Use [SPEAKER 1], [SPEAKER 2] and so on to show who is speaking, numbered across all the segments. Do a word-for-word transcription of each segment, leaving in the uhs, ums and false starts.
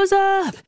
[SPEAKER 1] Josef!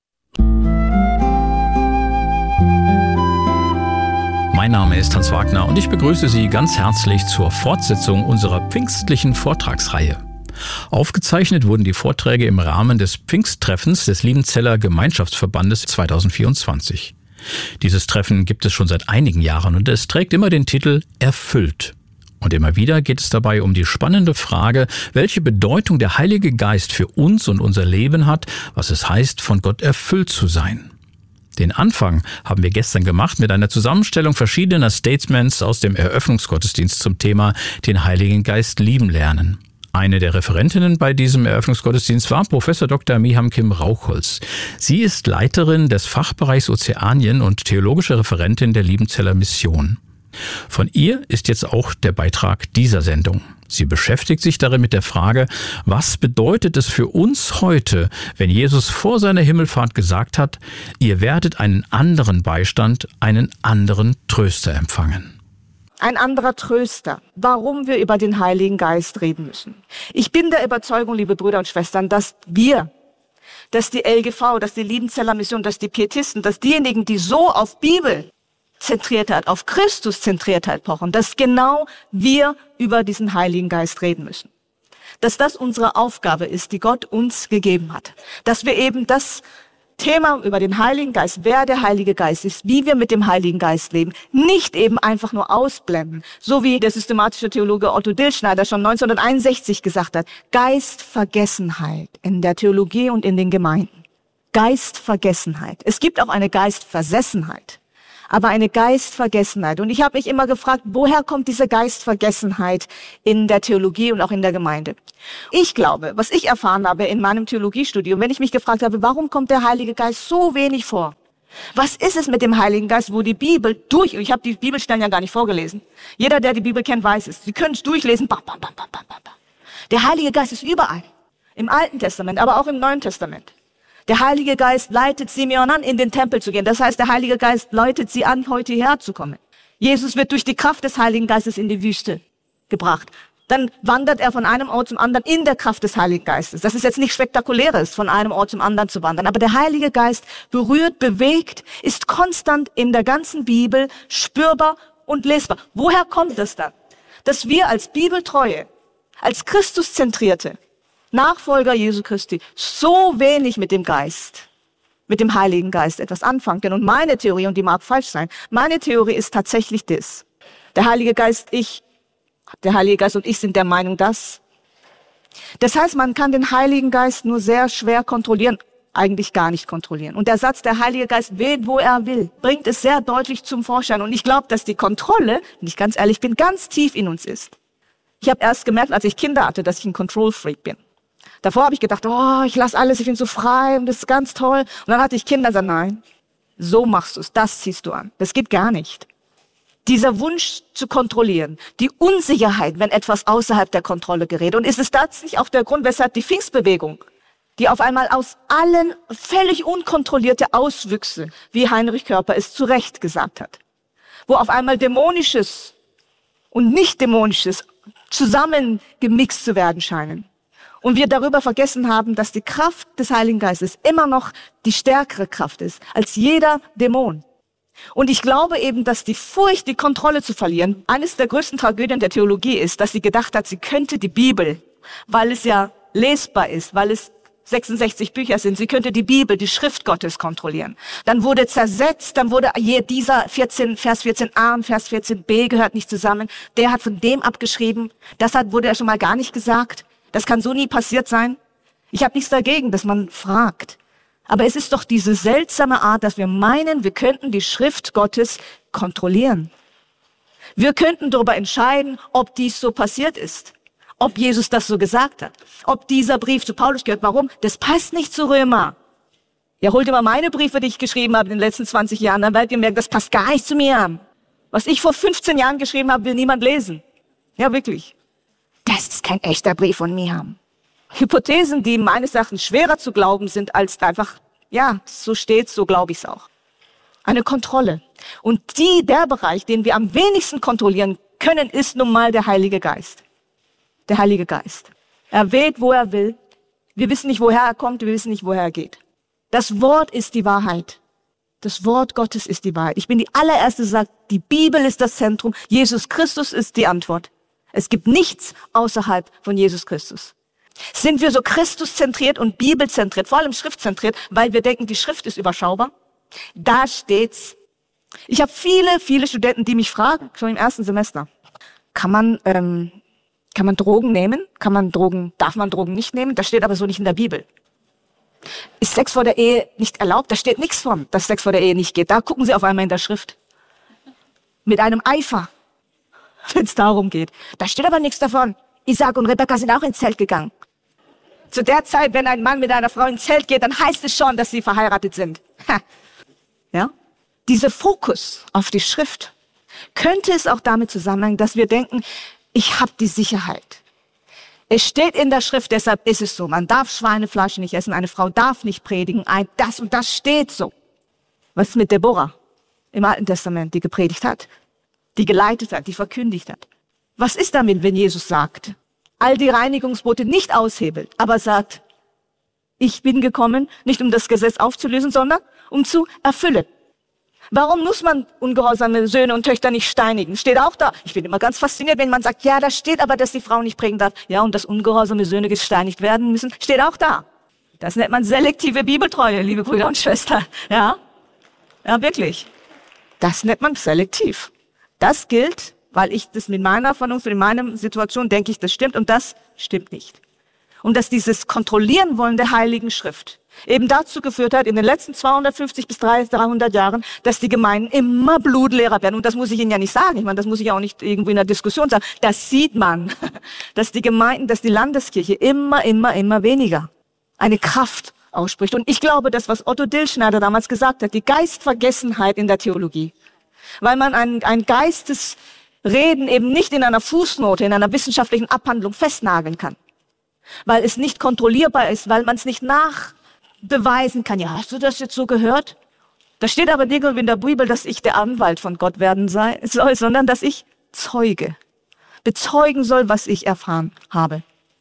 [SPEAKER 2] Mein Name ist Hans Wagner und ich begrüße Sie ganz herzlich zur Fortsetzung unserer pfingstlichen Vortragsreihe. Aufgezeichnet wurden die Vorträge im Rahmen des Pfingsttreffens des Liebenzeller Gemeinschaftsverbandes zwanzig vierundzwanzig. Dieses Treffen gibt es schon seit einigen Jahren und es trägt immer den Titel Erfüllt. Und immer wieder geht es dabei um die spannende Frage, welche Bedeutung der Heilige Geist für uns und unser Leben hat, was es heißt, von Gott erfüllt zu sein. Den Anfang haben wir gestern gemacht mit einer Zusammenstellung verschiedener Statements aus dem Eröffnungsgottesdienst zum Thema den Heiligen Geist lieben lernen. Eine der Referentinnen bei diesem Eröffnungsgottesdienst war Professor Doktor Miham Kim Rauchholz. Sie ist Leiterin des Fachbereichs Ozeanien und theologische Referentin der Liebenzeller Mission. Von ihr ist jetzt auch der Beitrag dieser Sendung. Sie beschäftigt sich darin mit der Frage, was bedeutet es für uns heute, wenn Jesus vor seiner Himmelfahrt gesagt hat, ihr werdet einen anderen Beistand, einen anderen Tröster empfangen.
[SPEAKER 3] Ein anderer Tröster, warum wir über den Heiligen Geist reden müssen. Ich bin der Überzeugung, liebe Brüder und Schwestern, dass wir, dass die L G V, dass die Liebenzeller Mission, dass die Pietisten, dass diejenigen, die so auf Bibelzentriertheit, auf Christuszentriertheit pochen, dass genau wir über diesen Heiligen Geist reden müssen. Dass das unsere Aufgabe ist, die Gott uns gegeben hat. Dass wir eben das Thema über den Heiligen Geist, wer der Heilige Geist ist, wie wir mit dem Heiligen Geist leben, nicht eben einfach nur ausblenden, so wie der systematische Theologe Otto Dillschneider schon neunzehnhunderteinundsechzig gesagt hat, Geistvergessenheit in der Theologie und in den Gemeinden. Geistvergessenheit. Es gibt auch eine Geistversessenheit, aber eine Geistvergessenheit. Und ich habe mich immer gefragt, woher kommt diese Geistvergessenheit in der Theologie und auch in der Gemeinde? Ich glaube, was ich erfahren habe in meinem Theologiestudium, wenn ich mich gefragt habe, warum kommt der Heilige Geist so wenig vor? Was ist es mit dem Heiligen Geist, wo die Bibel durch, ich habe die Bibelstellen ja gar nicht vorgelesen. Jeder, der die Bibel kennt, weiß es. Sie können es durchlesen. Bam, bam, bam, bam, bam, bam. Der Heilige Geist ist überall. Im Alten Testament, aber auch im Neuen Testament. Der Heilige Geist leitet Simeon an, in den Tempel zu gehen. Das heißt, der Heilige Geist leitet sie an, heute hierher zu kommen. Jesus wird durch die Kraft des Heiligen Geistes in die Wüste gebracht. Dann wandert er von einem Ort zum anderen in der Kraft des Heiligen Geistes. Das ist jetzt nicht Spektakuläres, von einem Ort zum anderen zu wandern. Aber der Heilige Geist berührt, bewegt, ist konstant in der ganzen Bibel spürbar und lesbar. Woher kommt das dann? Dass wir als Bibeltreue, als Christuszentrierte Nachfolger Jesu Christi so wenig mit dem Geist, mit dem Heiligen Geist etwas anfangen können. Und meine Theorie, und die mag falsch sein, meine Theorie ist tatsächlich das. Der Heilige Geist, ich, der Heilige Geist und ich sind der Meinung, dass. Das heißt, man kann den Heiligen Geist nur sehr schwer kontrollieren, eigentlich gar nicht kontrollieren. Und der Satz, der Heilige Geist wählt, wo er will, bringt es sehr deutlich zum Vorschein. Und ich glaube, dass die Kontrolle, wenn ich ganz ehrlich bin, ganz tief in uns ist. Ich habe erst gemerkt, als ich Kinder hatte, dass ich ein Control-Freak bin. Davor habe ich gedacht, oh, ich lasse alles, ich bin so frei und das ist ganz toll. Und dann hatte ich Kinder, die sagten, nein, so machst du es, das ziehst du an. Das geht gar nicht. Dieser Wunsch zu kontrollieren, die Unsicherheit, wenn etwas außerhalb der Kontrolle gerät. Und ist es das nicht auch der Grund, weshalb die Pfingstbewegung, die auf einmal aus allen völlig unkontrollierte Auswüchse, wie Heinrich Körper es zu Recht gesagt hat, wo auf einmal Dämonisches und Nicht-Dämonisches zusammengemixt zu werden scheinen. Und wir darüber vergessen haben, dass die Kraft des Heiligen Geistes immer noch die stärkere Kraft ist als jeder Dämon. Und ich glaube eben, dass die Furcht, die Kontrolle zu verlieren, eines der größten Tragödien der Theologie ist, dass sie gedacht hat, sie könnte die Bibel, weil es ja lesbar ist, weil es sechsundsechzig Bücher sind, sie könnte die Bibel, die Schrift Gottes kontrollieren. Dann wurde zersetzt, dann wurde hier dieser vierzehn, Vers vierzehn a und Vers vierzehn b gehört nicht zusammen. Der hat von dem abgeschrieben. Das hat, wurde ja schon mal gar nicht gesagt. Das kann so nie passiert sein. Ich habe nichts dagegen, dass man fragt. Aber es ist doch diese seltsame Art, dass wir meinen, wir könnten die Schrift Gottes kontrollieren. Wir könnten darüber entscheiden, ob dies so passiert ist. Ob Jesus das so gesagt hat. Ob dieser Brief zu Paulus gehört. Warum? Das passt nicht zu Römer. Ja, holt ihr mal meine Briefe, die ich geschrieben habe in den letzten zwanzig Jahren, dann werdet ihr merken, das passt gar nicht zu mir. Was ich vor fünfzehn Jahren geschrieben habe, will niemand lesen. Ja, wirklich. Das ist kein echter Brief von Miham. Hypothesen, die meines Erachtens schwerer zu glauben sind, als einfach, ja, so steht's, so glaube ich's auch. Eine Kontrolle. Und die, der Bereich, den wir am wenigsten kontrollieren können, ist nun mal der Heilige Geist. Der Heilige Geist. Er wählt, wo er will. Wir wissen nicht, woher er kommt, wir wissen nicht, woher er geht. Das Wort ist die Wahrheit. Das Wort Gottes ist die Wahrheit. Ich bin die allererste, die sagt, die Bibel ist das Zentrum, Jesus Christus ist die Antwort. Es gibt nichts außerhalb von Jesus Christus. Sind wir so Christuszentriert und bibelzentriert, vor allem schriftzentriert, weil wir denken, die Schrift ist überschaubar? Da steht's. Ich habe viele, viele Studenten, die mich fragen, schon im ersten Semester, kann man, ähm, kann man Drogen nehmen? Kann man Drogen, darf man Drogen nicht nehmen? Das steht aber so nicht in der Bibel. Ist Sex vor der Ehe nicht erlaubt? Da steht nichts von, dass Sex vor der Ehe nicht geht. Da gucken sie auf einmal in der Schrift. Mit einem Eifer, wenn es darum geht. Da steht aber nichts davon. Isaac und Rebekka sind auch ins Zelt gegangen. Zu der Zeit, wenn ein Mann mit einer Frau ins Zelt geht, dann heißt es schon, dass sie verheiratet sind. Ha. Ja? Dieser Fokus auf die Schrift, könnte es auch damit zusammenhängen, dass wir denken, ich habe die Sicherheit. Es steht in der Schrift, deshalb ist es so. Man darf Schweinefleisch nicht essen, eine Frau darf nicht predigen, ein, das und das steht so. Was ist mit Deborah im Alten Testament, die gepredigt hat, die geleitet hat, die verkündigt hat? Was ist damit, wenn Jesus sagt, all die Reinigungsbote nicht aushebelt, aber sagt, ich bin gekommen, nicht um das Gesetz aufzulösen, sondern um zu erfüllen. Warum muss man ungehorsame Söhne und Töchter nicht steinigen? Steht auch da. Ich bin immer ganz fasziniert, wenn man sagt, ja, da steht aber, dass die Frau nicht predigen darf. Ja, und dass ungehorsame Söhne gesteinigt werden müssen, steht auch da. Das nennt man selektive Bibeltreue, liebe Brüder und Schwestern. Ja, ja, wirklich. Das nennt man selektiv. Das gilt, weil ich das mit meiner Vernunft, in meiner Situation denke ich, das stimmt und das stimmt nicht. Und dass dieses Kontrollieren wollen der Heiligen Schrift eben dazu geführt hat, in den letzten zweihundertfünfzig bis dreihundert Jahren, dass die Gemeinden immer blutleerer werden. Und das muss ich Ihnen ja nicht sagen. Ich meine, das muss ich auch nicht irgendwo in der Diskussion sagen. Das sieht man, dass die Gemeinden, dass die Landeskirche immer, immer, immer weniger eine Kraft ausspricht. Und ich glaube, das, was Otto Dillschneider damals gesagt hat, die Geistvergessenheit in der Theologie, weil man ein, ein Geistesreden eben nicht in einer Fußnote, in einer wissenschaftlichen Abhandlung festnageln kann, weil es nicht kontrollierbar ist, weil man es nicht nachbeweisen kann. Ja, hast du das jetzt so gehört? Da steht aber nirgendwo in der Bibel, dass ich der Anwalt von Gott werden sei, soll, sondern dass ich Zeuge, bezeugen soll, was ich erfahren habe.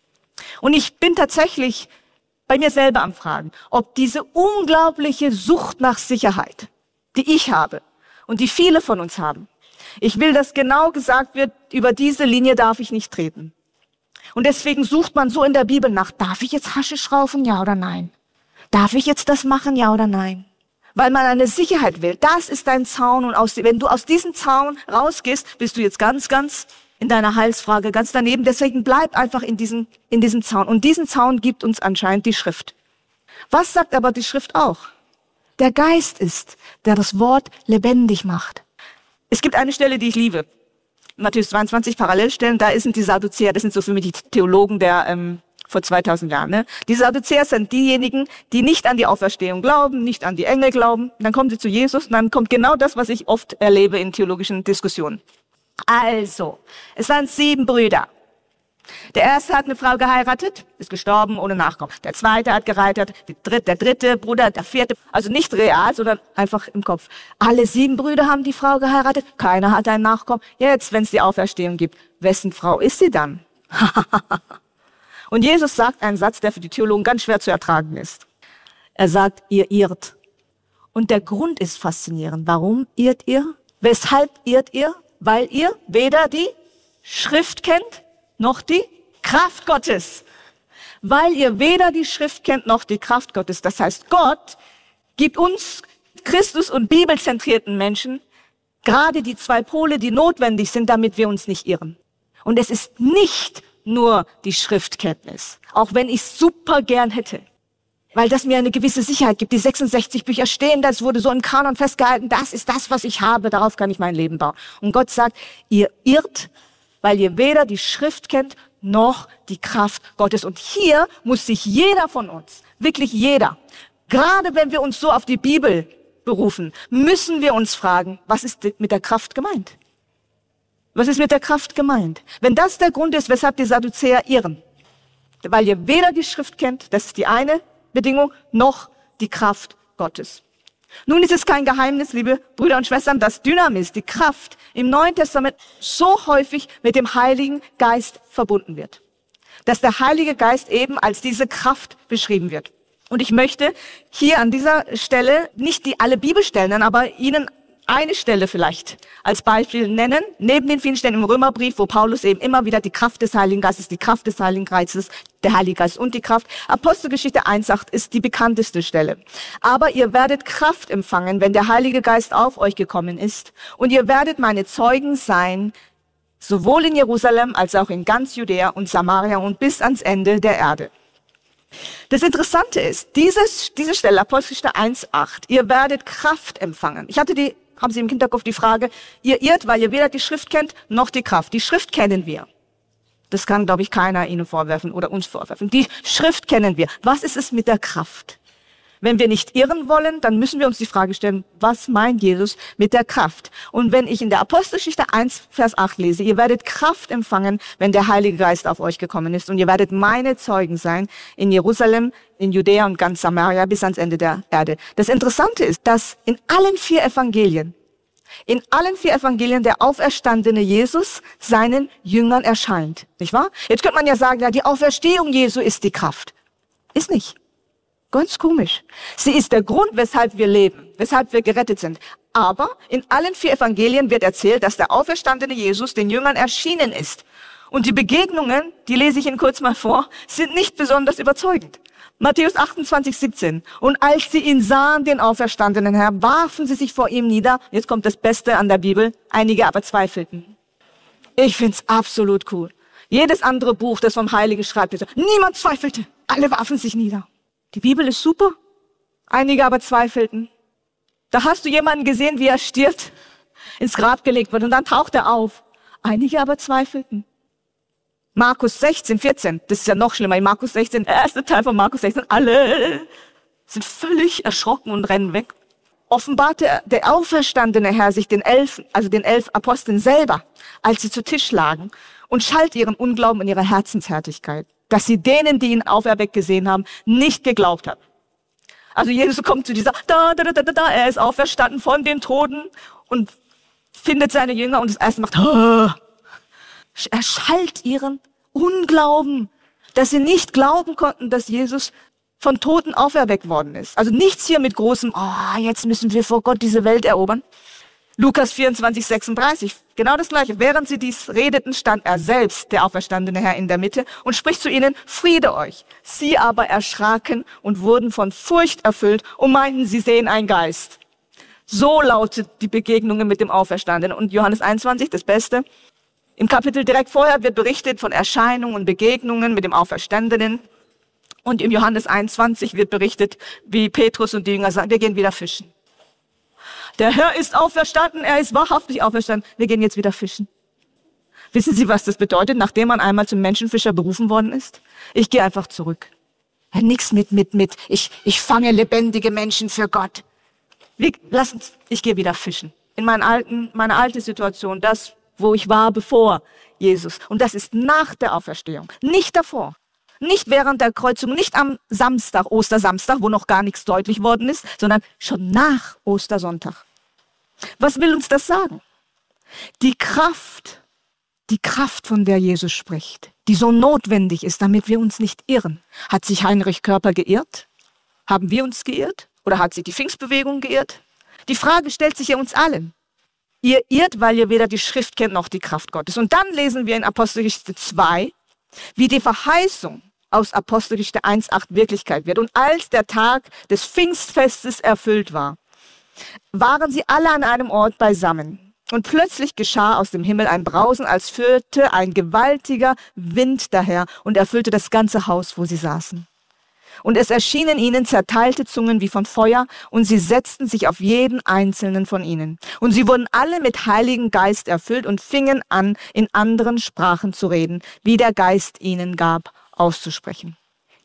[SPEAKER 3] Und ich bin tatsächlich bei mir selber am Fragen, ob diese unglaubliche Sucht nach Sicherheit, die ich habe und die viele von uns haben, ich will, dass genau gesagt wird, über diese Linie darf ich nicht treten. Und deswegen sucht man so in der Bibel nach, darf ich jetzt Haschisch rauchen, ja oder nein? Darf ich jetzt das machen, ja oder nein? Weil man eine Sicherheit will. Das ist dein Zaun und aus, wenn du aus diesem Zaun rausgehst, bist du jetzt ganz, ganz in deiner Heilsfrage ganz daneben. Deswegen bleib einfach in diesem, in diesem Zaun. Und diesen Zaun gibt uns anscheinend die Schrift. Was sagt aber die Schrift auch? Der Geist ist, der das Wort lebendig macht. Es gibt eine Stelle, die ich liebe. Matthäus zweiundzwanzig, Parallelstellen, da sind die Sadduzäer, das sind so für mich die Theologen der ähm, vor zweitausend Jahren. Ne? Die Sadduzäer sind diejenigen, die nicht an die Auferstehung glauben, nicht an die Engel glauben. Dann kommen sie zu Jesus und dann kommt genau das, was ich oft erlebe in theologischen Diskussionen. Also, es waren sieben Brüder. Der erste hat eine Frau geheiratet, ist gestorben ohne Nachkommen. Der zweite hat geheiratet, der dritte, der dritte Bruder, der vierte, also nicht real, sondern einfach im Kopf. Alle sieben Brüder haben die Frau geheiratet, keiner hat einen Nachkommen. Jetzt, wenn es die Auferstehung gibt, wessen Frau ist sie dann? Und Jesus sagt einen Satz, der für die Theologen ganz schwer zu ertragen ist. Er sagt, ihr irrt. Und der Grund ist faszinierend. Warum irrt ihr? Weshalb irrt ihr? Weil ihr weder die Schrift kennt, noch die Kraft Gottes. Weil ihr weder die Schrift kennt, noch die Kraft Gottes. Das heißt, Gott gibt uns Christus- und bibelzentrierten Menschen gerade die zwei Pole, die notwendig sind, damit wir uns nicht irren. Und es ist nicht nur die Schriftkenntnis, auch wenn ich es super gern hätte, weil das mir eine gewisse Sicherheit gibt. Die sechsundsechzig Bücher stehen, das wurde so im Kanon festgehalten, das ist das, was ich habe, darauf kann ich mein Leben bauen. Und Gott sagt, ihr irrt, weil ihr weder die Schrift kennt, noch die Kraft Gottes. Und hier muss sich jeder von uns, wirklich jeder, gerade wenn wir uns so auf die Bibel berufen, müssen wir uns fragen, was ist mit der Kraft gemeint? Was ist mit der Kraft gemeint? Wenn das der Grund ist, weshalb die Sadduzäer irren, weil ihr weder die Schrift kennt, das ist die eine Bedingung, noch die Kraft Gottes. Nun ist es kein Geheimnis, liebe Brüder und Schwestern, dass Dynamis, die Kraft, im Neuen Testament so häufig mit dem Heiligen Geist verbunden wird. dass der Heilige Geist eben als diese Kraft beschrieben wird. Und ich möchte hier an dieser Stelle nicht die alle Bibelstellen nennen, aber Ihnen eine Stelle vielleicht als Beispiel nennen, neben den vielen Stellen im Römerbrief, wo Paulus eben immer wieder die Kraft des Heiligen Geistes, die Kraft des Heiligen Geistes, der Heilige Geist und die Kraft. Apostelgeschichte eins acht ist die bekannteste Stelle. Aber ihr werdet Kraft empfangen, wenn der Heilige Geist auf euch gekommen ist. Und ihr werdet meine Zeugen sein, sowohl in Jerusalem als auch in ganz Judäa und Samaria und bis ans Ende der Erde. Das Interessante ist, dieses, diese Stelle, Apostelgeschichte eins acht, ihr werdet Kraft empfangen. Ich hatte die, haben Sie im Hinterkopf die Frage, ihr irrt, weil ihr weder die Schrift kennt, noch die Kraft. Die Schrift kennen wir. Das kann, glaube ich, keiner Ihnen vorwerfen oder uns vorwerfen. Die Schrift kennen wir. Was ist es mit der Kraft? Wenn wir nicht irren wollen, dann müssen wir uns die Frage stellen, was meint Jesus mit der Kraft? Und wenn ich in der Apostelgeschichte eins, Vers acht lese, ihr werdet Kraft empfangen, wenn der Heilige Geist auf euch gekommen ist. Und ihr werdet meine Zeugen sein in Jerusalem, in Judäa und ganz Samaria bis ans Ende der Erde. Das Interessante ist, dass in allen vier Evangelien, in allen vier Evangelien der auferstandene Jesus seinen Jüngern erscheint. Nicht wahr? Jetzt könnte man ja sagen, ja, die Auferstehung Jesu ist die Kraft. Ist nicht. Ganz komisch. Sie ist der Grund, weshalb wir leben, weshalb wir gerettet sind. Aber in allen vier Evangelien wird erzählt, dass der auferstandene Jesus den Jüngern erschienen ist. Und die Begegnungen, die lese ich Ihnen kurz mal vor, sind nicht besonders überzeugend. Matthäus achtundzwanzig, siebzehn. Und als sie ihn sahen, den auferstandenen Herrn, warfen sie sich vor ihm nieder. Jetzt kommt das Beste an der Bibel. Einige aber zweifelten. Ich find's absolut cool. Jedes andere Buch, das vom Heiligen schreibt, niemand zweifelte. Alle warfen sich nieder. Die Bibel ist super. Einige aber zweifelten. Da hast du jemanden gesehen, wie er stirbt, ins Grab gelegt wird und dann taucht er auf. Einige aber zweifelten. Markus sechzehn, vierzehn, das ist ja noch schlimmer. In Markus sechzehn, der erste Teil von Markus sechzehn, alle sind völlig erschrocken und rennen weg. Offenbarte der auferstandene Herr sich den elf, also den elf Aposteln selber, als sie zu Tisch lagen und schalt ihren Unglauben und ihre Herzenshärtigkeit, dass sie denen, die ihn auferweckt gesehen haben, nicht geglaubt haben. Also Jesus kommt zu dieser, da, da, da, da, da, er ist auferstanden von den Toten und findet seine Jünger und das erste macht, ah. Er schalt ihren Unglauben, dass sie nicht glauben konnten, dass Jesus von Toten auferweckt worden ist. Also nichts hier mit großem, oh, jetzt müssen wir vor Gott diese Welt erobern. Lukas vierundzwanzig, sechsunddreißig, genau das Gleiche. Während sie dies redeten, stand er selbst, der auferstandene Herr, in der Mitte und spricht zu ihnen, Friede euch. Sie aber erschraken und wurden von Furcht erfüllt und meinten, sie sehen einen Geist. So lautet die Begegnungen mit dem Auferstandenen. Und Johannes einundzwanzig, das Beste. Im Kapitel direkt vorher wird berichtet von Erscheinungen und Begegnungen mit dem Auferstandenen. Und im Johannes einundzwanzig wird berichtet, wie Petrus und die Jünger sagen, wir gehen wieder fischen. Der Herr ist auferstanden, er ist wahrhaftig auferstanden. Wir gehen jetzt wieder fischen. Wissen Sie, was das bedeutet, nachdem man einmal zum Menschenfischer berufen worden ist? Ich gehe einfach zurück. Ja, nix mit, mit, mit. Ich, ich fange lebendige Menschen für Gott. Wir, lass uns, ich gehe wieder fischen. In meinen alten, meine alte Situation, das, wo ich war bevor Jesus. Und das ist nach der Auferstehung, nicht davor. Nicht während der Kreuzung, nicht am Samstag, Ostersamstag, wo noch gar nichts deutlich worden ist, sondern schon nach Ostersonntag. Was will uns das sagen? Die Kraft, die Kraft, von der Jesus spricht, die so notwendig ist, damit wir uns nicht irren. Hat sich Heinrich Körper geirrt? Haben wir uns geirrt? Oder hat sich die Pfingstbewegung geirrt? Die Frage stellt sich ja uns allen. Ihr irrt, weil ihr weder die Schrift kennt noch die Kraft Gottes. Und dann lesen wir in Apostelgeschichte zwei, wie die Verheißung aus Apostelgeschichte eins acht Wirklichkeit wird. Und als der Tag des Pfingstfestes erfüllt war, waren sie alle an einem Ort beisammen. Und plötzlich geschah aus dem Himmel ein Brausen, als führte ein gewaltiger Wind daher und erfüllte das ganze Haus, wo sie saßen. Und es erschienen ihnen zerteilte Zungen wie von Feuer, und sie setzten sich auf jeden einzelnen von ihnen. Und sie wurden alle mit Heiligen Geist erfüllt und fingen an, in anderen Sprachen zu reden, wie der Geist ihnen gab, auszusprechen.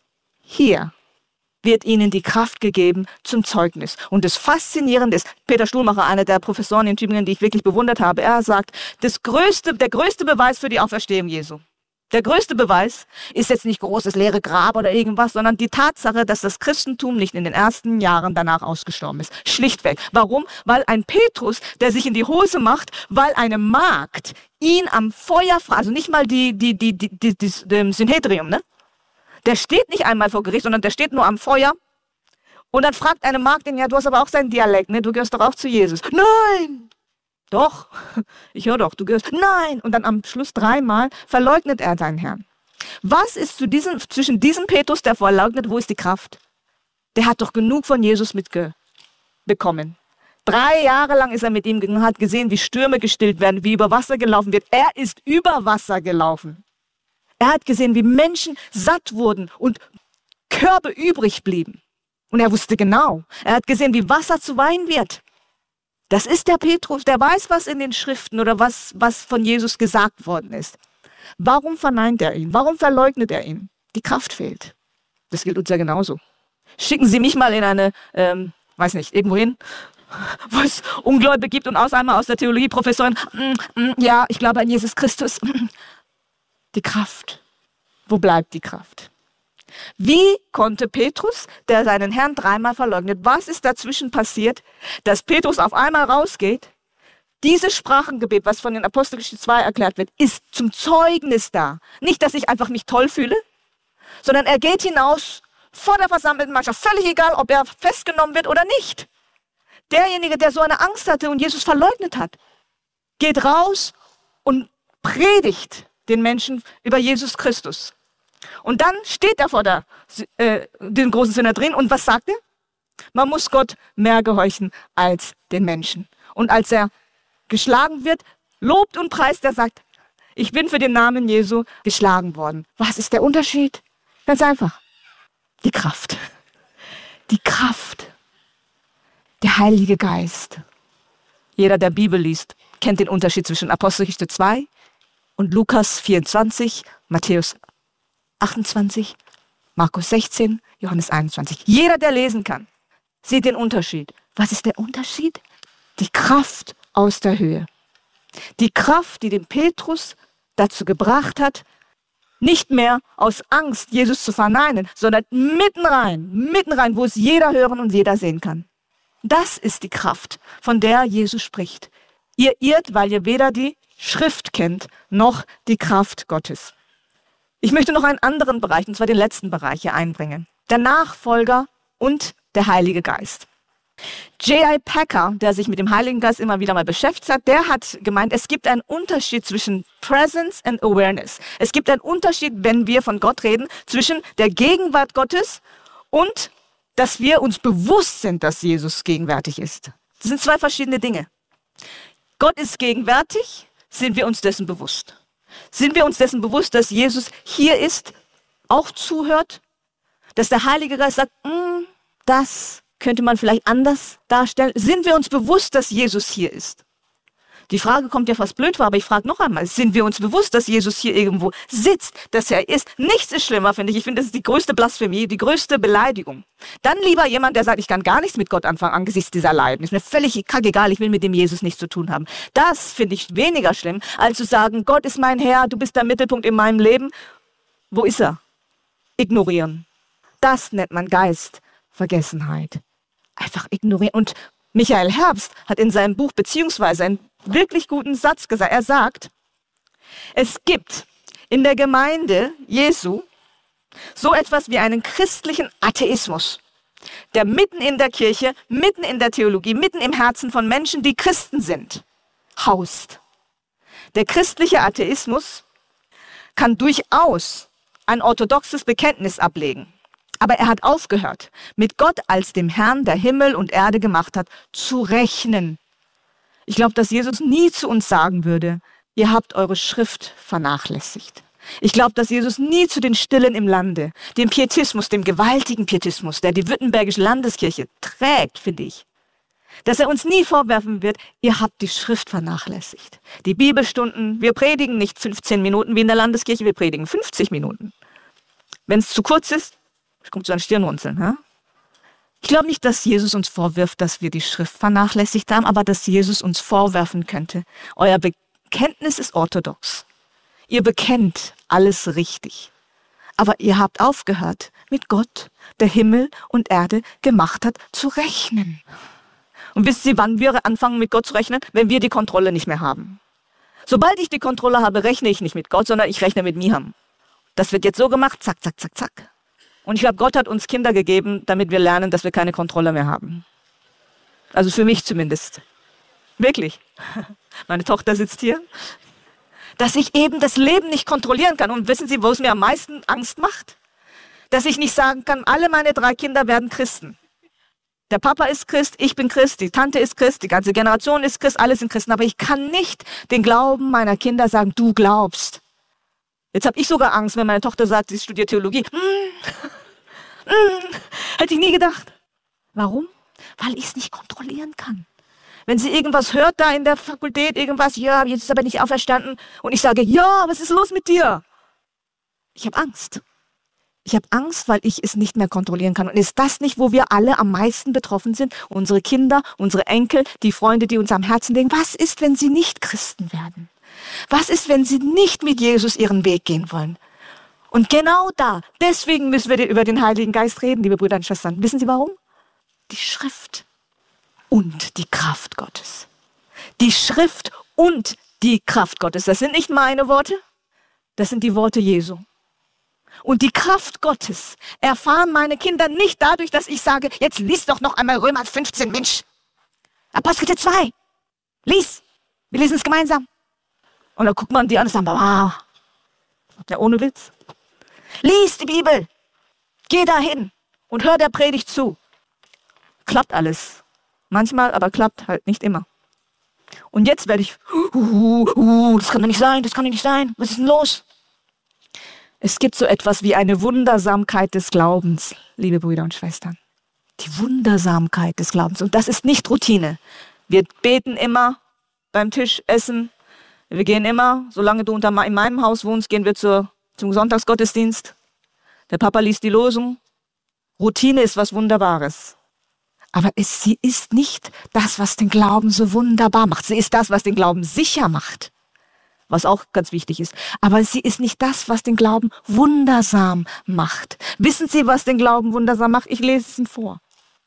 [SPEAKER 3] Hier wird ihnen die Kraft gegeben zum Zeugnis. Und das Faszinierende ist, Peter Stuhlmacher, einer der Professoren in Tübingen, die ich wirklich bewundert habe, er sagt, das größte, der größte Beweis für die Auferstehung Jesu Der größte Beweis ist jetzt nicht großes leere Grab oder irgendwas, sondern die Tatsache, dass das Christentum nicht in den ersten Jahren danach ausgestorben ist. Schlichtweg. Warum? Weil ein Petrus, der sich in die Hose macht, weil eine Magd ihn am Feuer fragt, also nicht mal die, die, die, die, die, die, die Synhedrium, ne? Der steht nicht einmal vor Gericht, sondern der steht nur am Feuer. Und dann fragt eine Magd ihn, ja, du hast aber auch seinen Dialekt, ne? Du gehörst doch auch zu Jesus. Nein! Doch, ich höre doch, du gehörst. Nein! Und dann am Schluss dreimal verleugnet er deinen Herrn. Was ist zu diesem, zwischen diesem Petrus, der verleugnet, wo ist die Kraft? Der hat doch genug von Jesus mitbekommen. Drei Jahre lang ist er mit ihm gegangen, hat gesehen, wie Stürme gestillt werden, wie über Wasser gelaufen wird. Er ist über Wasser gelaufen. Er hat gesehen, wie Menschen satt wurden und Körbe übrig blieben. Und er wusste genau, er hat gesehen, wie Wasser zu Wein wird. Das ist der Petrus, der weiß, was in den Schriften oder was, was von Jesus gesagt worden ist. Warum verneint er ihn? Warum verleugnet er ihn? Die Kraft fehlt. Das gilt uns ja genauso. Schicken Sie mich mal in eine, ähm, weiß nicht, irgendwo hin, wo es Ungläubige gibt und aus einmal aus der Theologie Professorin, mm, mm, ja, ich glaube an Jesus Christus. Die Kraft. Wo bleibt die Kraft? Wie konnte Petrus, der seinen Herrn dreimal verleugnet, was ist dazwischen passiert, dass Petrus auf einmal rausgeht? Dieses Sprachengebet, was von den Apostelgeschichte zwei erklärt wird, ist zum Zeugnis da. Nicht, dass ich einfach mich toll fühle, sondern er geht hinaus vor der versammelten Mannschaft, völlig egal, ob er festgenommen wird oder nicht. Derjenige, der so eine Angst hatte und Jesus verleugnet hat, geht raus und predigt den Menschen über Jesus Christus. Und dann steht er vor der, äh, den großen Synhedrin und was sagt er? Man muss Gott mehr gehorchen als den Menschen. Und als er geschlagen wird, lobt und preist, er sagt, ich bin für den Namen Jesu geschlagen worden. Was ist der Unterschied? Ganz einfach. Die Kraft. Die Kraft. Der Heilige Geist. Jeder, der Bibel liest, kennt den Unterschied zwischen Apostelgeschichte zwei und Lukas vierundzwanzig, Matthäus achtundzwanzig, Markus sechzehn, Johannes einundzwanzig. Jeder, der lesen kann, sieht den Unterschied. Was ist der Unterschied? Die Kraft aus der Höhe. Die Kraft, die den Petrus dazu gebracht hat, nicht mehr aus Angst, Jesus zu verneinen, sondern mitten rein, mitten rein, wo es jeder hören und jeder sehen kann. Das ist die Kraft, von der Jesus spricht. Ihr irrt, weil ihr weder die Schrift kennt, noch die Kraft Gottes. Ich möchte noch einen anderen Bereich, und zwar den letzten Bereich hier einbringen. Der Nachfolger und der Heilige Geist. J I Packer, der sich mit dem Heiligen Geist immer wieder mal beschäftigt hat, der hat gemeint, es gibt einen Unterschied zwischen Presence and Awareness. Es gibt einen Unterschied, wenn wir von Gott reden, zwischen der Gegenwart Gottes und dass wir uns bewusst sind, dass Jesus gegenwärtig ist. Das sind zwei verschiedene Dinge. Gott ist gegenwärtig, sind wir uns dessen bewusst. Sind wir uns dessen bewusst, dass Jesus hier ist, auch zuhört, dass der Heilige Geist sagt, das könnte man vielleicht anders darstellen. Sind wir uns bewusst, dass Jesus hier ist? Die Frage kommt ja fast blöd vor, aber ich frage noch einmal, sind wir uns bewusst, dass Jesus hier irgendwo sitzt, dass er ist? Nichts ist schlimmer, finde ich. Ich finde, das ist die größte Blasphemie, die größte Beleidigung. Dann lieber jemand, der sagt, ich kann gar nichts mit Gott anfangen angesichts dieser Leiden. Ist mir völlig kackegal, ich will mit dem Jesus nichts zu tun haben. Das finde ich weniger schlimm, als zu sagen, Gott ist mein Herr, du bist der Mittelpunkt in meinem Leben. Wo ist er? Ignorieren. Das nennt man Geistvergessenheit. Einfach ignorieren. Und Michael Herbst hat in seinem Buch beziehungsweise einen wirklich guten Satz gesagt. Er sagt, es gibt in der Gemeinde Jesu so etwas wie einen christlichen Atheismus, der mitten in der Kirche, mitten in der Theologie, mitten im Herzen von Menschen, die Christen sind, haust. Der christliche Atheismus kann durchaus ein orthodoxes Bekenntnis ablegen. Aber er hat aufgehört, mit Gott als dem Herrn, der Himmel und Erde gemacht hat, zu rechnen. Ich glaube, dass Jesus nie zu uns sagen würde, ihr habt eure Schrift vernachlässigt. Ich glaube, dass Jesus nie zu den Stillen im Lande, dem Pietismus, dem gewaltigen Pietismus, der die württembergische Landeskirche trägt, finde ich, dass er uns nie vorwerfen wird, ihr habt die Schrift vernachlässigt. Die Bibelstunden, wir predigen nicht fünfzehn Minuten wie in der Landeskirche, wir predigen fünfzig Minuten. Wenn es zu kurz ist, kommt so ein Stirnrunzeln. Ja? Ich glaube nicht, dass Jesus uns vorwirft, dass wir die Schrift vernachlässigt haben, aber dass Jesus uns vorwerfen könnte, euer Bekenntnis ist orthodox. Ihr bekennt alles richtig. Aber ihr habt aufgehört, mit Gott, der Himmel und Erde gemacht hat, zu rechnen. Und wisst ihr, wann wir anfangen, mit Gott zu rechnen? Wenn wir die Kontrolle nicht mehr haben. Sobald ich die Kontrolle habe, rechne ich nicht mit Gott, sondern ich rechne mit mir. Das wird jetzt so gemacht, zack, zack, zack, zack. Und ich glaube, Gott hat uns Kinder gegeben, damit wir lernen, dass wir keine Kontrolle mehr haben. Also für mich zumindest. Wirklich. Meine Tochter sitzt hier. Dass ich eben das Leben nicht kontrollieren kann. Und wissen Sie, wo es mir am meisten Angst macht? Dass ich nicht sagen kann, alle meine drei Kinder werden Christen. Der Papa ist Christ, ich bin Christ, die Tante ist Christ, die ganze Generation ist Christ, alle sind Christen. Aber ich kann nicht den Glauben meiner Kinder sagen, du glaubst. Jetzt habe ich sogar Angst, wenn meine Tochter sagt, sie studiert Theologie. Mm, mm, hätte ich nie gedacht. Warum? Weil ich es nicht kontrollieren kann. Wenn sie irgendwas hört da in der Fakultät, irgendwas, ja, jetzt ist aber nicht auferstanden. Und ich sage, ja, was ist los mit dir? Ich habe Angst. Ich habe Angst, weil ich es nicht mehr kontrollieren kann. Und ist das nicht, wo wir alle am meisten betroffen sind? Unsere Kinder, unsere Enkel, die Freunde, die uns am Herzen liegen. Was ist, wenn sie nicht Christen werden? Was ist, wenn sie nicht mit Jesus ihren Weg gehen wollen? Und genau da, deswegen müssen wir über den Heiligen Geist reden, liebe Brüder und Schwestern. Wissen Sie warum? Die Schrift und die Kraft Gottes. Die Schrift und die Kraft Gottes. Das sind nicht meine Worte, das sind die Worte Jesu. Und die Kraft Gottes erfahren meine Kinder nicht dadurch, dass ich sage, jetzt lies doch noch einmal Römer fünfzehn, Mensch. Apostel zwei, lies. Wir lesen es gemeinsam. Und dann guckt man die an und sagt, wow. Ja, ohne Witz. Lies die Bibel. Geh dahin und hör der Predigt zu. Klappt alles. Manchmal, aber klappt halt nicht immer. Und jetzt werde ich, uh, uh, uh, das kann doch nicht sein, das kann doch nicht sein. Was ist denn los? Es gibt so etwas wie eine Wundersamkeit des Glaubens, liebe Brüder und Schwestern. Die Wundersamkeit des Glaubens. Und das ist nicht Routine. Wir beten immer beim Tischessen. Wir gehen immer, solange du unter, in meinem Haus wohnst, gehen wir zur, zum Sonntagsgottesdienst. Der Papa liest die Losung. Routine ist was Wunderbares. Aber es, sie ist nicht das, was den Glauben so wunderbar macht. Sie ist das, was den Glauben sicher macht. Was auch ganz wichtig ist. Aber sie ist nicht das, was den Glauben wundersam macht. Wissen Sie, was den Glauben wundersam macht? Ich lese es Ihnen vor.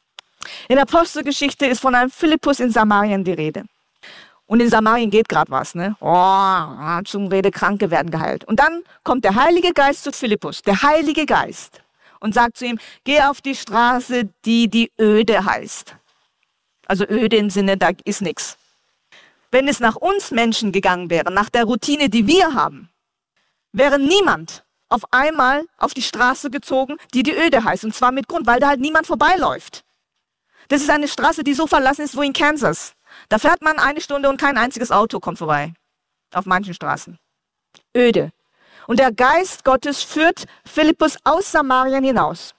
[SPEAKER 3] In der Apostelgeschichte ist von einem Philippus in Samarien die Rede. Und in Samarien geht gerade was, ne? Oh, Zungenrede, Kranke werden geheilt. Und dann kommt der Heilige Geist zu Philippus, der Heilige Geist, und sagt zu ihm, geh auf die Straße, die die Öde heißt. Also öde im Sinne, da ist nichts. Wenn es nach uns Menschen gegangen wäre, nach der Routine, die wir haben, wäre niemand auf einmal auf die Straße gezogen, die die Öde heißt. Und zwar mit Grund, weil da halt niemand vorbeiläuft. Das ist eine Straße, die so verlassen ist, wo in Kansas. Da fährt man eine Stunde und kein einziges Auto kommt vorbei. Auf manchen Straßen. Öde. Und der Geist Gottes führt Philippus aus Samarien hinaus.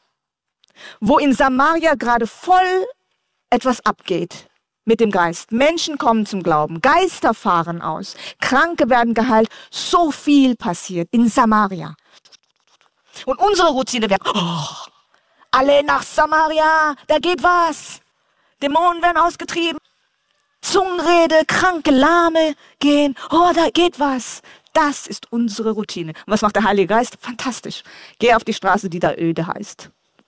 [SPEAKER 3] Wo in Samaria gerade voll etwas abgeht. Mit dem Geist. Menschen kommen zum Glauben. Geister fahren aus. Kranke werden geheilt. So viel passiert in Samaria. Und unsere Routine wäre, oh, alle nach Samaria, da geht was. Dämonen werden ausgetrieben. Zungenrede, Kranke, Lahme gehen. Oh, da geht was. Das ist unsere Routine. Und was macht der Heilige Geist? Fantastisch. Geh auf die Straße, die da Öde heißt.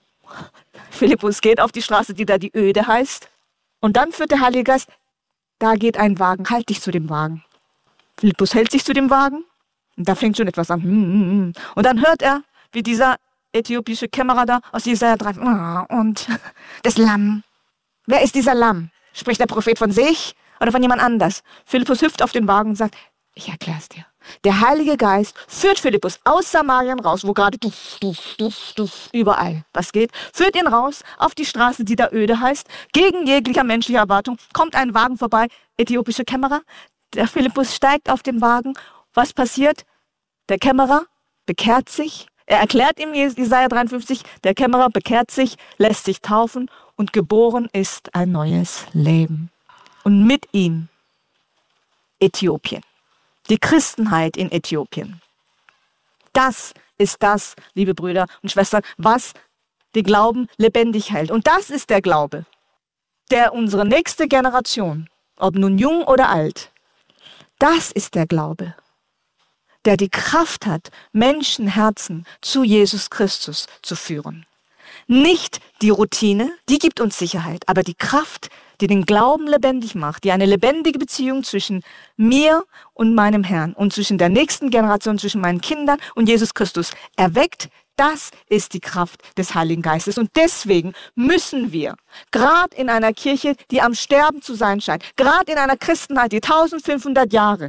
[SPEAKER 3] Philippus geht auf die Straße, die da die Öde heißt. Und dann führt der Heilige Geist, da geht ein Wagen, halt dich zu dem Wagen. Philippus hält sich zu dem Wagen und da fängt schon etwas an. Und dann hört er, wie dieser äthiopische Kämmerer da aus Jesaja drei, und das Lamm. Wer ist dieser Lamm? Spricht der Prophet von sich oder von jemand anders? Philippus hüpft auf den Wagen und sagt, ich erkläre es dir. Der Heilige Geist führt Philippus aus Samarien raus, wo gerade duff, duff, duff, duff, überall was geht, führt ihn raus auf die Straße, die da Öde heißt, gegen jeglicher menschliche Erwartung, kommt ein Wagen vorbei, äthiopische Kämmerer, der Philippus steigt auf den Wagen, was passiert? Der Kämmerer bekehrt sich, er erklärt ihm Jesaja dreiundfünfzig, der Kämmerer bekehrt sich, lässt sich taufen und geboren ist ein neues Leben. Und mit ihm Äthiopien. Die Christenheit in Äthiopien. Das ist das, liebe Brüder und Schwestern, was den Glauben lebendig hält. Und das ist der Glaube, der unsere nächste Generation, ob nun jung oder alt, das ist der Glaube, der die Kraft hat, Menschenherzen zu Jesus Christus zu führen. Nicht die Routine, die gibt uns Sicherheit, aber die Kraft, die den Glauben lebendig macht, die eine lebendige Beziehung zwischen mir und meinem Herrn und zwischen der nächsten Generation, zwischen meinen Kindern und Jesus Christus erweckt, das ist die Kraft des Heiligen Geistes. Und deswegen müssen wir, gerade in einer Kirche, die am Sterben zu sein scheint, gerade in einer Christenheit, die eintausendfünfhundert Jahre,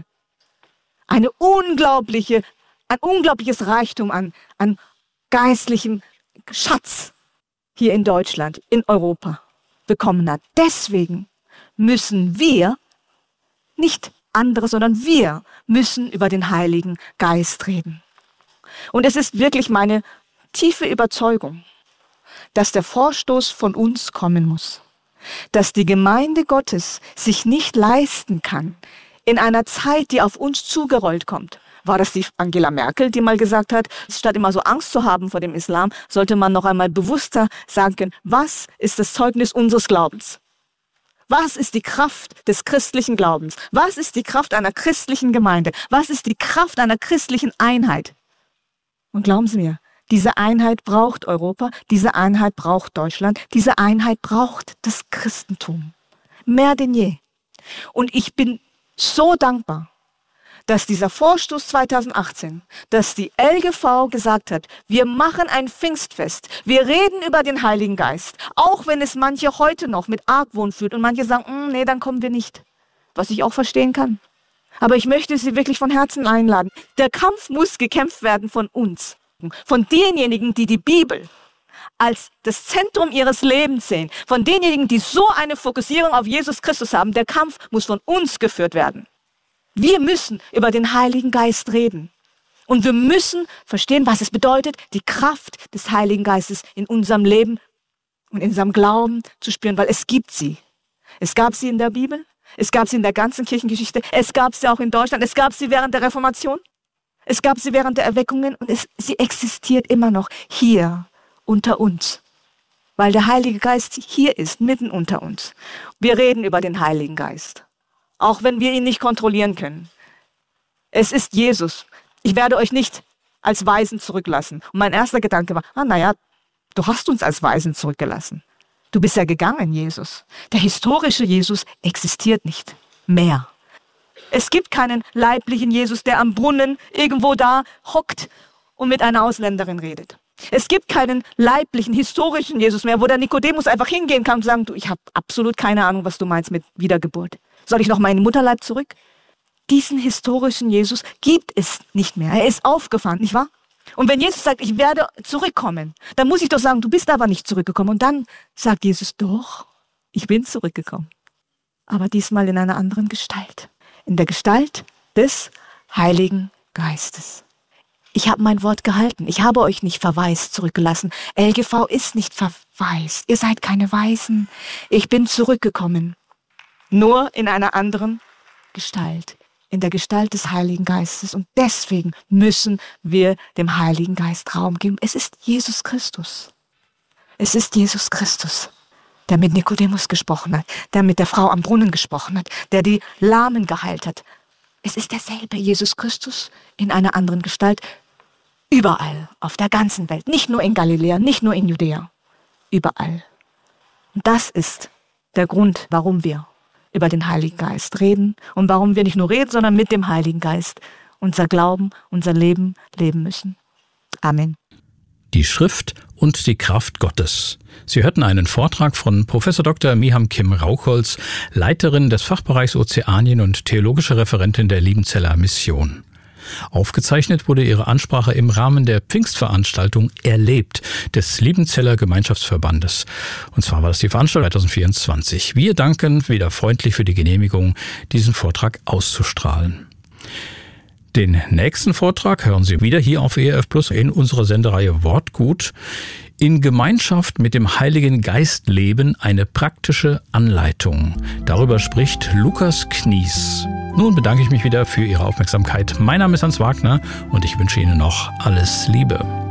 [SPEAKER 3] eine unglaubliche, ein unglaubliches Reichtum an, an geistlichem Schatz hier in Deutschland, in Europa bekommen hat. Deswegen müssen wir, nicht andere, sondern wir müssen über den Heiligen Geist reden. Und es ist wirklich meine tiefe Überzeugung, dass der Vorstoß von uns kommen muss. Dass die Gemeinde Gottes sich nicht leisten kann, in einer Zeit, die auf uns zugerollt kommt. War das die Angela Merkel, die mal gesagt hat, statt immer so Angst zu haben vor dem Islam, sollte man noch einmal bewusster sagen können, was ist das Zeugnis unseres Glaubens? Was ist die Kraft des christlichen Glaubens? Was ist die Kraft einer christlichen Gemeinde? Was ist die Kraft einer christlichen Einheit? Und glauben Sie mir, diese Einheit braucht Europa, diese Einheit braucht Deutschland, diese Einheit braucht das Christentum. Mehr denn je. Und ich bin so dankbar, dass dieser Vorstoß zweitausendachtzehn, dass die L G V gesagt hat, wir machen ein Pfingstfest, wir reden über den Heiligen Geist, auch wenn es manche heute noch mit Argwohn fühlt und manche sagen, nee, dann kommen wir nicht, was ich auch verstehen kann. Aber ich möchte Sie wirklich von Herzen einladen. Der Kampf muss gekämpft werden von uns, von denjenigen, die die Bibel als das Zentrum ihres Lebens sehen, von denjenigen, die so eine Fokussierung auf Jesus Christus haben. Der Kampf muss von uns geführt werden. Wir müssen über den Heiligen Geist reden. Und wir müssen verstehen, was es bedeutet, die Kraft des Heiligen Geistes in unserem Leben und in unserem Glauben zu spüren, weil es gibt sie. Es gab sie in der Bibel, es gab sie in der ganzen Kirchengeschichte, es gab sie auch in Deutschland, es gab sie während der Reformation, es gab sie während der Erweckungen und es, sie existiert immer noch hier unter uns, weil der Heilige Geist hier ist, mitten unter uns. Wir reden über den Heiligen Geist. Auch wenn wir ihn nicht kontrollieren können. Es ist Jesus. Ich werde euch nicht als Weisen zurücklassen. Und mein erster Gedanke war, ah, naja, du hast uns als Weisen zurückgelassen. Du bist ja gegangen, Jesus. Der historische Jesus existiert nicht mehr. Es gibt keinen leiblichen Jesus, der am Brunnen irgendwo da hockt und mit einer Ausländerin redet. Es gibt keinen leiblichen, historischen Jesus mehr, wo der Nikodemus einfach hingehen kann und sagen, du, ich habe absolut keine Ahnung, was du meinst mit Wiedergeburt. Soll ich noch mal in den Mutterleib zurück? Diesen historischen Jesus gibt es nicht mehr. Er ist aufgefahren, nicht wahr? Und wenn Jesus sagt, ich werde zurückkommen, dann muss ich doch sagen, du bist aber nicht zurückgekommen. Und dann sagt Jesus, doch, ich bin zurückgekommen. Aber diesmal in einer anderen Gestalt. In der Gestalt des Heiligen Geistes. Ich habe mein Wort gehalten. Ich habe euch nicht verwaist zurückgelassen. L G V ist nicht verwaist. Ihr seid keine Weisen. Ich bin zurückgekommen. Nur in einer anderen Gestalt, in der Gestalt des Heiligen Geistes. Und deswegen müssen wir dem Heiligen Geist Raum geben. Es ist Jesus Christus. Es ist Jesus Christus, der mit Nikodemus gesprochen hat, der mit der Frau am Brunnen gesprochen hat, der die Lahmen geheilt hat. Es ist derselbe Jesus Christus in einer anderen Gestalt. Überall, auf der ganzen Welt. Nicht nur in Galiläa, nicht nur in Judäa. Überall. Und das ist der Grund, warum wir über den Heiligen Geist reden und warum wir nicht nur reden, sondern mit dem Heiligen Geist unser Glauben, unser Leben leben müssen. Amen.
[SPEAKER 2] Die Schrift und die Kraft Gottes. Sie hörten einen Vortrag von Professor Doktor Miham Kim Rauchholz, Leiterin des Fachbereichs Ozeanien und theologische Referentin der Liebenzeller Mission. Aufgezeichnet wurde ihre Ansprache im Rahmen der Pfingstveranstaltung Erlebt des Liebenzeller Gemeinschaftsverbandes. Und zwar war das die Veranstaltung zwanzig vierundzwanzig. Wir danken wieder freundlich für die Genehmigung, diesen Vortrag auszustrahlen. Den nächsten Vortrag hören Sie wieder hier auf E R F Plus in unserer Sendereihe Wortgut. In Gemeinschaft mit dem Heiligen Geist leben, eine praktische Anleitung. Darüber spricht Lukas Knies. Nun bedanke ich mich wieder für Ihre Aufmerksamkeit. Mein Name ist Hans Wagner und ich wünsche Ihnen noch alles Liebe.